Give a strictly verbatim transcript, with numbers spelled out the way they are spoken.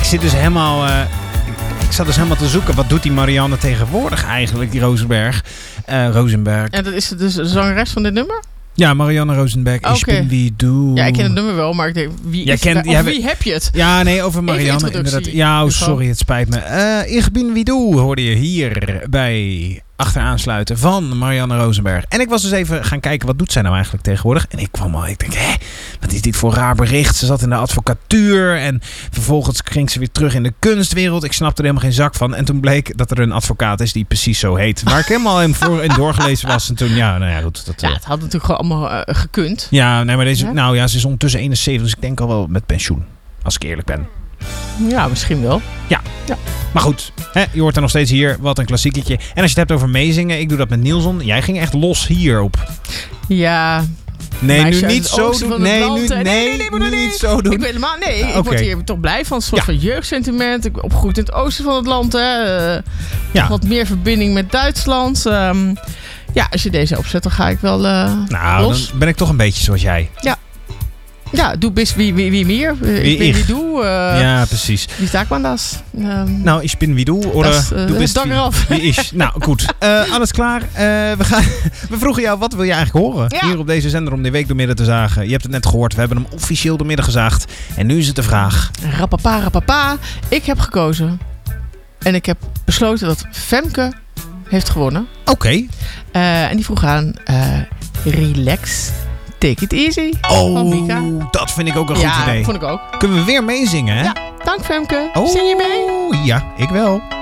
zit dus helemaal... Uh, ik zat dus helemaal te zoeken. Wat doet die Marianne tegenwoordig eigenlijk, die Rosenberg? Uh, Rosenberg. En dat is dus de zangeres van dit nummer? Ja, Marianne Rosenberg. Okay. Ich bin wie du. Ja, ik ken het nummer wel, maar ik denk, wie, Jij is kent, daar, wie heb je het? Ja, nee, over Marianne inderdaad. Ja, oh, sorry, het spijt me. Uh, Ich bin wie du hoorde je hier bij Achteraansluiten van Marianne Rosenberg. En ik was dus even gaan kijken, wat doet zij nou eigenlijk tegenwoordig? En ik kwam al, ik denk, hé, wat is dit voor raar bericht? Ze zat in de advocatuur en vervolgens ging ze weer terug in de kunstwereld. Ik snapte er helemaal geen zak van. En toen bleek dat er een advocaat is die precies zo heet. Waar ik helemaal in voor in doorgelezen was. En toen, ja, nou ja, goed. Dat, ja, het had natuurlijk gewoon allemaal uh, gekund. Ja, nee, maar deze, ja? nou ja, ze is ondertussen eenenzeventig, dus ik denk al wel met pensioen. Als ik eerlijk ben. Ja, misschien wel. Ja. ja. Maar goed, hè, je hoort er nog steeds hier. Wat een klassieketje. En als je het hebt over meezingen, ik doe dat met Nielsen. Jij ging echt los hierop. Ja. Nee, nu niet zo doen. Nee, land, nu, nee, nee, nee, nee, nu niet zo doen. Ik weet helemaal, nee, uh, ik okay. word hier toch blij van. Een soort ja. van jeugdsentiment. Ik ben opgegroeid in het oosten van het land. Hè. Uh, ja. Wat meer verbinding met Duitsland. Um, ja, als je deze opzet, dan ga ik wel uh, nou, los. Dan ben ik toch een beetje zoals jij. Ja. Ja, du bist wie, wie, wie meer. Wie ik ben ich. wie du. Uh, ja, precies. Wie sagt man das? Um, nou, ich bin wie du. Oder das, uh, du bist dank wie, eraf. wie ich. Nou, goed. Uh, alles klaar. Uh, we, gaan, we vroegen jou, wat wil je eigenlijk horen? Ja. Hier op deze zender om de week doormidden te zagen. Je hebt het net gehoord. We hebben hem officieel doormidden gezaagd. En nu is het de vraag. Rapapa, rapapa. Ik heb gekozen. En ik heb besloten dat Femke heeft gewonnen. Oké. Okay. Uh, en die vroeg aan uh, Relax. Take it easy. Oh, dat vind ik ook een goed ja, idee. Ja, vond ik ook. Kunnen we weer meezingen, hè? Ja, dank Femke. Oh, zing je mee? Ja, ik wel.